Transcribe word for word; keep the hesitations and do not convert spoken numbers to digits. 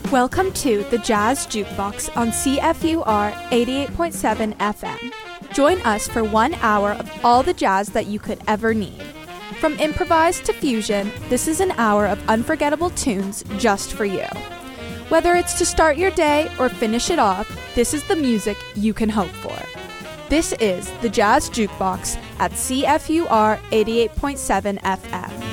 Welcome to the Jazz Jukebox on C F U R eighty-eight point seven F M. Join us for one hour of all the jazz that you could ever need. From improvised to fusion, this is an hour of unforgettable tunes just for you. Whether it's to start your day or finish it off, this is the music you can hope for. This is the Jazz Jukebox at C F U R eighty-eight point seven F M.